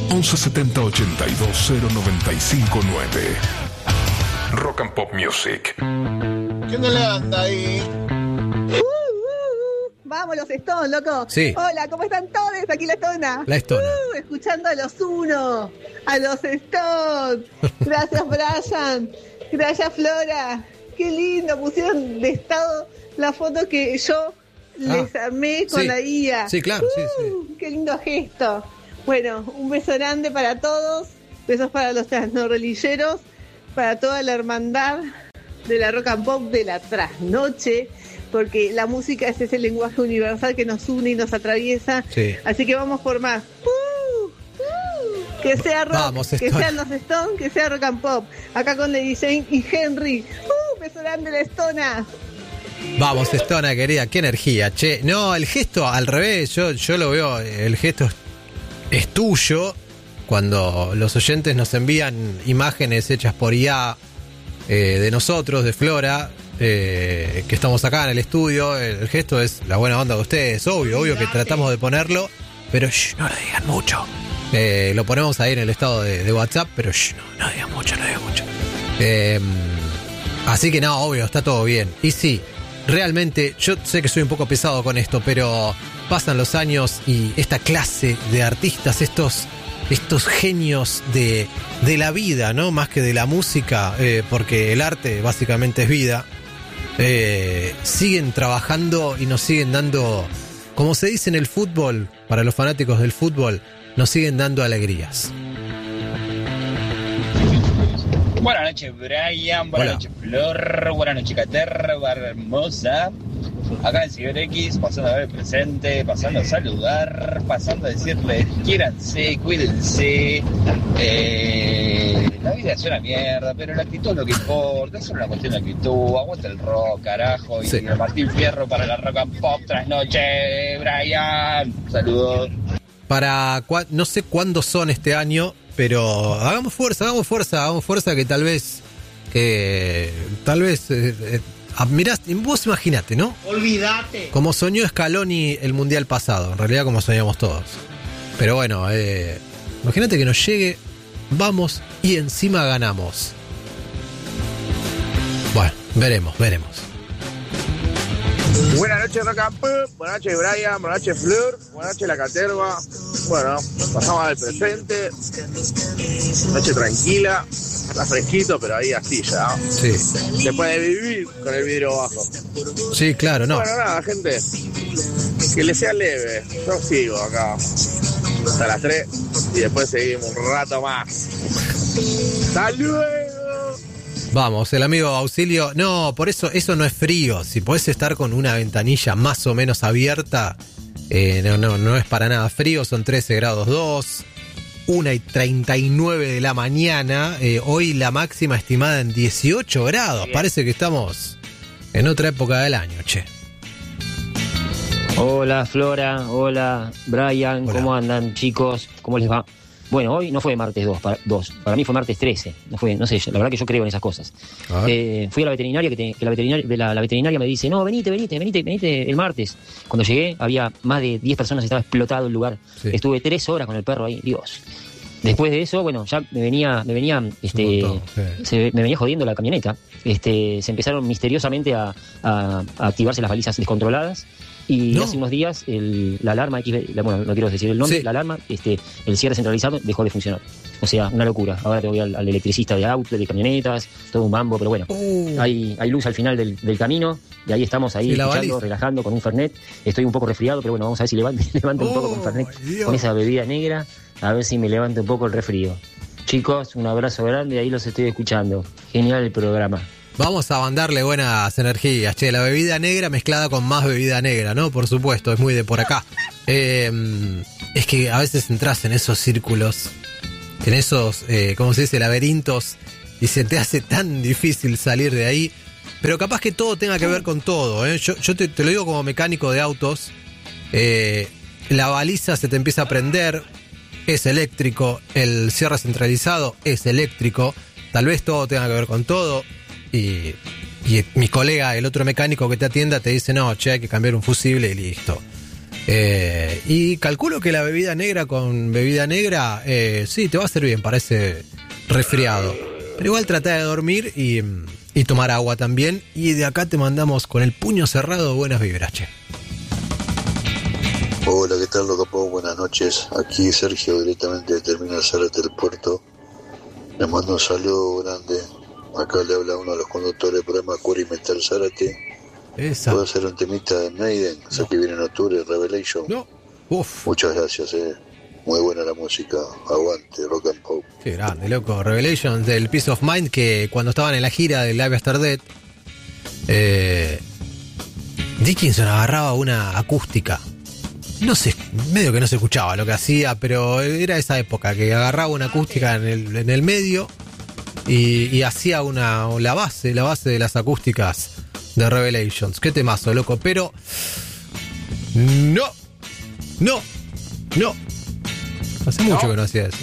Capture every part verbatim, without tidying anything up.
once setenta ochenta y dos cero noventa y cinco nueve. Rock and Pop Music. ¿Quién le anda ahí? Uh, uh, uh. Vamos, los Stones, loco. Sí. Hola, ¿cómo están todos? Aquí la Estona. La Estona. Uh, escuchando a los uno, a los Stones. Gracias, Brian. Gracias, Flora. Qué lindo. Pusieron de estado la foto que yo les ah, armé con sí. la I A. Sí, claro. Uh, sí, sí. Qué lindo gesto. Bueno, un beso grande para todos. Besos para los trasnorrelilleros, para toda la hermandad de la rock and pop de la trasnoche, porque la música es ese lenguaje universal que nos une y nos atraviesa. Sí. Así que vamos por más. Uh, uh, que sea rock, vamos, que sean los Stones, que sea rock and pop. Acá con Lady Jane y Henry. Uh, beso grande la Estona. Vamos, Estona, querida, qué energía, che. No, el gesto al revés, yo, yo lo veo, el gesto es, es tuyo. Cuando los oyentes nos envían imágenes hechas por I A eh, de nosotros, de Flora, eh, que estamos acá en el estudio, el, el gesto es la buena onda de ustedes, obvio, obvio que tratamos de ponerlo, pero shh, no lo digan mucho. Eh, lo ponemos ahí en el estado de, de WhatsApp, pero shh, no, no digan mucho, no digan mucho. Eh, así que no, obvio, está todo bien. Y sí, realmente, yo sé que soy un poco pesado con esto, pero pasan los años y esta clase de artistas, estos... estos genios de, de la vida, ¿no? Más que de la música, eh, porque el arte básicamente es vida, eh, siguen trabajando y nos siguen dando, como se dice en el fútbol, para los fanáticos del fútbol, nos siguen dando alegrías. Buenas noches, Brian. Buenas noches, Flor. Buenas noches, Caterra, hermosa. Acá en Ciber X, pasando a ver el presente, pasando a saludar, pasando a decirles quiéranse, cuídense. Eh, la vida es una mierda, pero la actitud es lo que importa, es una cuestión de actitud. Aguanta el rock, carajo. Sí. Y el Martín Fierro para la rock and pop trasnoche, Brian. Saludos. Para, no sé cuándo son este año, pero hagamos fuerza, hagamos fuerza, hagamos fuerza que tal vez, que tal vez... Eh, eh, mirá, vos imaginate, ¿no? Olvídate. Como soñó Scaloni el mundial pasado, en realidad como soñamos todos. Pero bueno, eh, imagínate que nos llegue, vamos y encima ganamos. Bueno, veremos, veremos. Buenas noches, Rock and Pop. Buenas noches, Brian. Buenas noches, Flor. Buenas noches, La Caterva. Bueno, pasamos al presente. Noche tranquila. Está fresquito, pero ahí así ya. Sí. Se puede vivir con el vidrio bajo. Sí, claro, no. Bueno, nada, gente. Que le sea leve. Yo sigo acá hasta las tres y después seguimos un rato más. ¡Hasta luego! Vamos, el amigo Auxilio. No, por eso eso no es frío. Si podés estar con una ventanilla más o menos abierta, eh, no, no, no es para nada frío. Son trece grados dos. una y treinta y nueve de la mañana. Eh, hoy la máxima estimada en dieciocho grados. Bien. Parece que estamos en otra época del año, che. Hola, Flora. Hola, Brian. Hola. ¿Cómo andan, chicos? ¿Cómo les va? Bueno, hoy no fue martes dos, para, dos, para mí fue martes trece. No fue, no sé, la verdad que yo creo en esas cosas. Eh, fui a la veterinaria, que, te, que la veterinaria, la, la veterinaria me dice, no, venite, venite, venite, venite el martes. Cuando llegué, había más de diez personas, estaba explotado el lugar. Sí. Estuve tres horas con el perro ahí, Dios. Después de eso, bueno, ya me venía, me venía, este, montón, sí. se, me venía jodiendo la camioneta. Este, se empezaron misteriosamente a, a, a activarse las balizas descontroladas. Y no. hace unos días el, la alarma, la, bueno, no quiero decir el nombre, sí. la alarma, este, el cierre centralizado dejó de funcionar. O sea, una locura. Ahora te voy al, al electricista de autos, de camionetas, todo un mambo, pero bueno, uh. hay, hay luz al final del, del camino, y ahí estamos ahí escuchando, baliza. relajando con un Fernet. Estoy un poco resfriado, pero bueno, vamos a ver si levanto, levanto uh, un poco con Fernet, Dios. con esa bebida negra, a ver si me levanta un poco el resfrío. Chicos, un abrazo grande, ahí los estoy escuchando. Genial el programa. Vamos a mandarle buenas energías, che, la bebida negra mezclada con más bebida negra, ¿no? Por supuesto, es muy de por acá. Eh, es que a veces entras en esos círculos, en esos, eh, ¿cómo se dice? Laberintos, y se te hace tan difícil salir de ahí. Pero capaz que todo tenga que ver con todo, ¿eh? Yo, yo te, te lo digo como mecánico de autos, eh, la baliza se te empieza a prender, es eléctrico, el cierre centralizado es eléctrico, tal vez todo tenga que ver con todo. Y, y mi colega, el otro mecánico que te atienda, te dice, no, che, hay que cambiar un fusible y listo. Eh, y calculo que la bebida negra con bebida negra, eh, sí, te va a hacer bien para ese resfriado. Pero igual trata de dormir y, y tomar agua también. Y de acá te mandamos con el puño cerrado buenas vibras, che. Hola, ¿qué tal, Rock and Pop? Buenas noches. Aquí Sergio, directamente de Terminal Zárate del Puerto. Les mando un saludo grande. Acá le habla uno de los conductores del programa Cuore y Metal Zárate. Esa. Puedo hacer un temita de Maiden, sé No. que viene en octubre, Revelation. No. Uf. Muchas gracias, eh. Muy buena la música. Aguante, Rock and Pop. Qué grande, loco. Revelations del Peace of Mind, que cuando estaban en la gira del Live After Death, eh, Dickinson agarraba una acústica. No sé, medio que no se escuchaba lo que hacía, pero era esa época que agarraba una acústica en el, en el medio y, y hacía una la base, la base de las acústicas de Revelations. Qué temazo, loco. Pero no, no, no. Hace mucho No. que no hacía eso.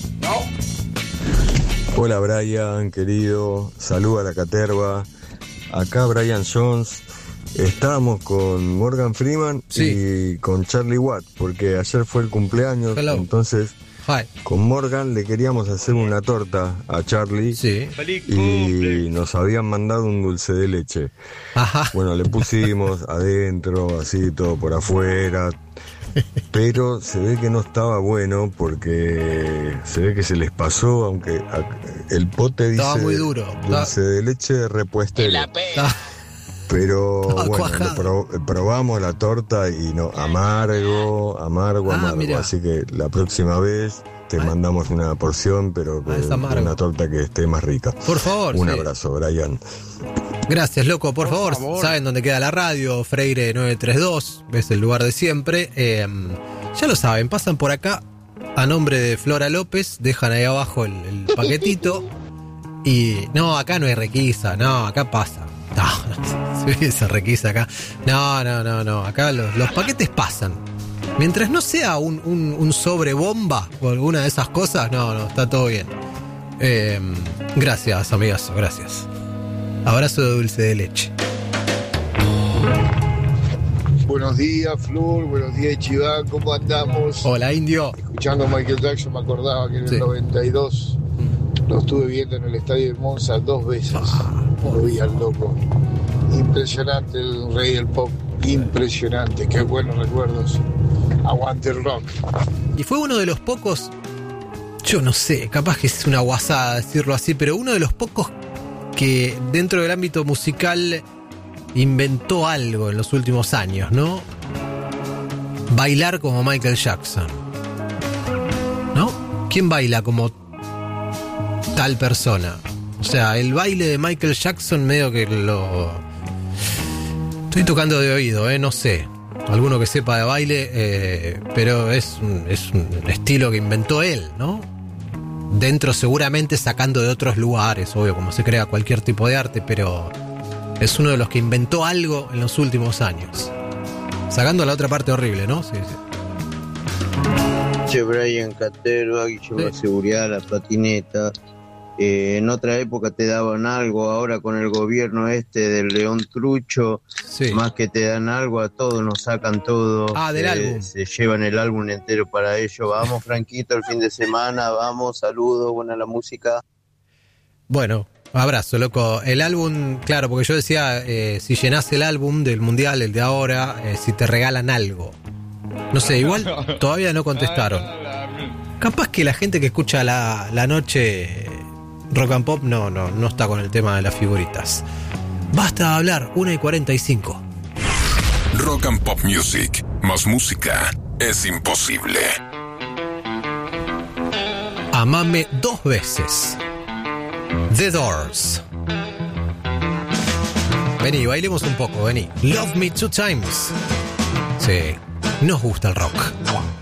Hola Brian, querido, saluda a la caterva. Acá Brian Jones. Estábamos con Morgan Freeman Sí. y con Charlie Watt, porque ayer fue el cumpleaños. Hello. Entonces Hi. con Morgan le queríamos hacer una torta a Charlie Sí. y nos habían mandado un dulce de leche. Ajá. Bueno, le pusimos adentro, así todo por afuera, pero se ve que no estaba bueno porque se ve que se les pasó, aunque a- el pote dice Estaba muy duro. dulce de leche repostero. Ah, Pero Estaba bueno, cuajado. lo pro- probamos la torta y no, amargo, amargo, Ah, amargo. mirá. Así que la próxima vez te Ah. mandamos una porción, pero Ah, es que- amargo. una torta que esté más rica. por favor. Un sí. abrazo, Brian. Gracias, loco. Por, Por favor, favor. saben dónde queda la radio, Freire nueve tres dos, es el lugar de siempre. Eh, ya lo saben, pasan por acá a nombre de Flora López, dejan ahí abajo el, el paquetito y... No, acá no hay requisa, no, acá pasa. No, no, se esa requisa acá. No, no, no, no, acá los, los paquetes pasan. Mientras no sea un, un, un sobre bomba o alguna de esas cosas, no, no, está todo bien. Eh, gracias, amigazo, gracias. Abrazo de dulce de leche. Buenos días, Flor. Buenos días, Chiván. ¿Cómo andamos? Hola, indio. Escuchando a Michael Jackson me acordaba que en Sí. el noventa y dos lo estuve viendo en el estadio de Monza dos veces. Lo vi al loco. Impresionante el rey del pop. Impresionante. Qué buenos recuerdos. Aguante el rock. Y fue uno de los pocos, yo no sé, capaz que es una guasada decirlo así, pero uno de los pocos que dentro del ámbito musical inventó algo en los últimos años, ¿no? Bailar como Michael Jackson. ¿No? ¿Quién baila como tal persona? O sea, el baile de Michael Jackson medio que lo... Estoy tocando de oído, ¿eh? No sé. Alguno que sepa de baile, eh, pero es un, es un estilo que inventó él, ¿no? Dentro seguramente sacando de otros lugares, obvio, como se crea cualquier tipo de arte, pero es uno de los que inventó algo en los últimos años. Sacando la otra parte horrible, ¿no? Sí, sí. Che, Brian Caterva, Guillermo Sí. Seguridad, la patineta. Eh, en otra época te daban algo, ahora con el gobierno este del León Trucho, Sí. más que te dan algo, a todos nos sacan todo. Ah, del Eh, álbum. Se llevan el álbum entero para ellos. Vamos, Franquito, el fin de semana, vamos, saludos, buena la música. Bueno, abrazo, loco. El álbum, claro, porque yo decía, eh, si llenás el álbum del mundial, el de ahora, eh, si te regalan algo. No sé, igual todavía no contestaron. Capaz que la gente que escucha la, la noche Rock and Pop no, no, no está con el tema de las figuritas. Basta de hablar, una y cuarenta y cinco. Rock and Pop Music. Más música es imposible. Amame dos veces. The Doors. Vení, bailemos un poco, vení. Love Me Two Times. Sí, nos gusta el rock.